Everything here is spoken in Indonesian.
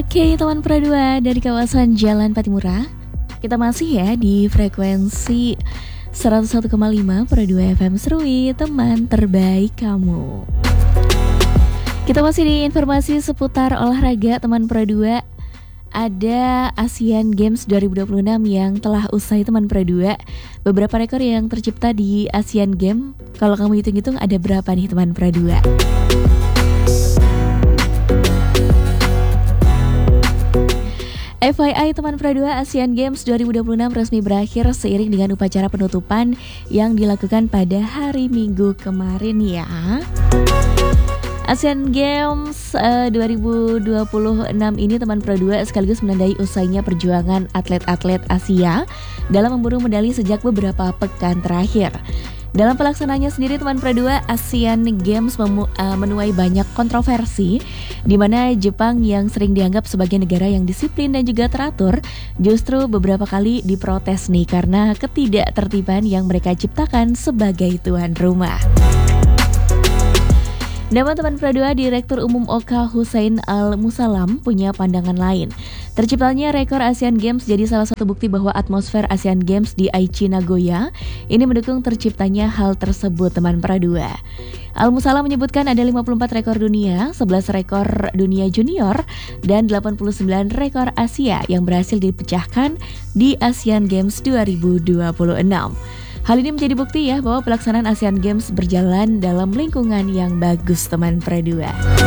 Oke, teman Pro 2 dari kawasan Jalan Patimura. Kita masih ya di frekuensi 101,5 Pro 2 FM Serui, teman terbaik kamu. Kita masih di informasi seputar olahraga, teman Pro 2. Ada Asian Games 2026 yang telah usai, teman Pro 2. Beberapa rekor yang tercipta di Asian Games, kalau kamu hitung-hitung ada berapa nih, teman Pro 2? FYI, teman Pro 2, Asian Games 2026 resmi berakhir seiring dengan upacara penutupan yang dilakukan pada hari Minggu kemarin ya. Asian Games 2026 ini, teman Pro 2, sekaligus menandai usainya perjuangan atlet-atlet Asia dalam memburu medali sejak beberapa pekan terakhir. Dalam pelaksanaannya sendiri, teman Pro 2, Asian Games menuai banyak kontroversi, di mana Jepang yang sering dianggap sebagai negara yang disiplin dan juga teratur, justru beberapa kali diprotes nih karena ketidaktertiban yang mereka ciptakan sebagai tuan rumah. Nama teman Pro 2, Direktur Umum Oka Hussein Al-Musalam punya pandangan lain. Terciptanya rekor Asian Games jadi salah satu bukti bahwa atmosfer Asian Games di Aichi, Nagoya ini mendukung terciptanya hal tersebut, teman Pro 2. Al-Musalam menyebutkan ada 54 rekor dunia, 11 rekor dunia junior, dan 89 rekor Asia yang berhasil dipecahkan di Asian Games 2026. Hal ini menjadi bukti ya bahwa pelaksanaan Asian Games berjalan dalam lingkungan yang bagus, teman Pro 2.